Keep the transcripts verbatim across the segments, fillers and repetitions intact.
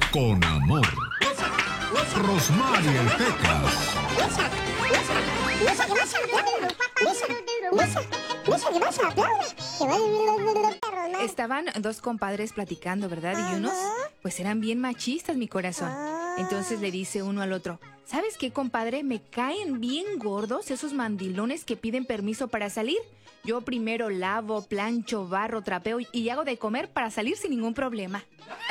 con amor. Rosmarie el Pecas. Estaban dos compadres platicando, ¿verdad? Y unos, pues eran bien machistas, mi corazón. Entonces le dice uno al otro, ¿sabes qué, compadre? Me caen bien gordos esos mandilones que piden permiso para salir. Yo primero lavo, plancho, barro, trapeo y hago de comer para salir sin ningún problema.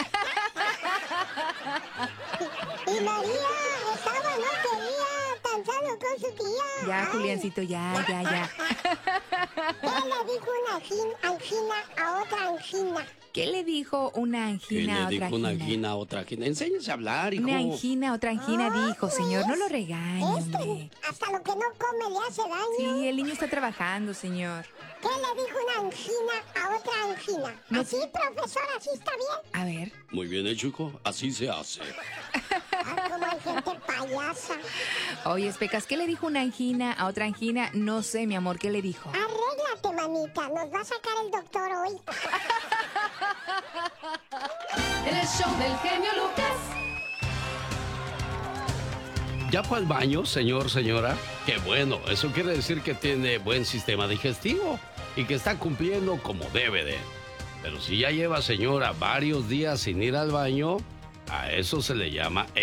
Y María estaba, no quería, cansado con su tía. Ya, Ay. Juliancito, ya, ya, ya. ¿Qué le dijo una angina, angina a otra angina? ¿Qué le dijo una ¿Qué angina le a otra dijo una angina? angina a otra angina? Enséñese a hablar, hijo. Una angina a otra angina Ah, dijo, señor. No lo pues, regañe, hombre. Este, hasta lo que no come le hace daño. Sí, el niño está trabajando, señor. ¿Qué le dijo una angina a otra angina? No- ¿Así, profesor? ¿Así está bien? A ver. Muy bien hecho, hijo. Así se hace. Ah, como hay gente payasa. Oye, Pecas, ¿qué le dijo una angina a otra angina? No sé, mi amor, ¿qué le dijo? Arréglate, manita. Nos va a sacar el doctor hoy. En el show del genio Lucas. ¿Ya fue al baño, señor, señora? Qué bueno, eso quiere decir que tiene buen sistema digestivo y que está cumpliendo como debe de. Pero si ya lleva, señora, varios días sin ir al baño, a eso se le llama